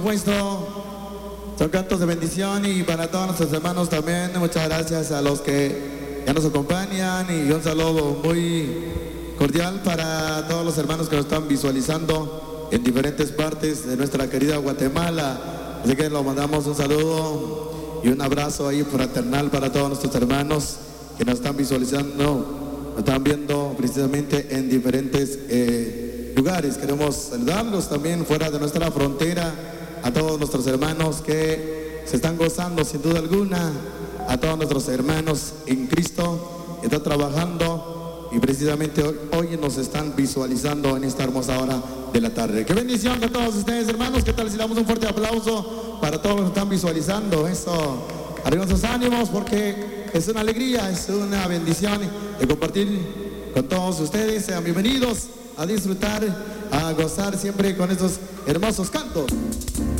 Puesto, son cantos de bendición y para todos nuestros hermanos también, muchas gracias a los que ya nos acompañan y un saludo muy cordial para todos los hermanos que nos están visualizando en diferentes partes de nuestra querida Guatemala. Así que les mandamos un saludo y un abrazo ahí fraternal para todos nuestros hermanos que nos están visualizando, nos están viendo precisamente en diferentes lugares. Queremos saludarlos también fuera de nuestra frontera, a todos nuestros hermanos que se están gozando sin duda alguna, a todos nuestros hermanos en Cristo que están trabajando y precisamente hoy nos están visualizando en esta hermosa hora de la tarde. Qué bendición de todos ustedes, hermanos. ¿Qué tal si damos un fuerte aplauso para todos los que están visualizando? Eso, arriba sus ánimos, porque es una alegría, es una bendición de compartir con todos ustedes. Sean bienvenidos a disfrutar, a gozar siempre con estos hermosos cantos.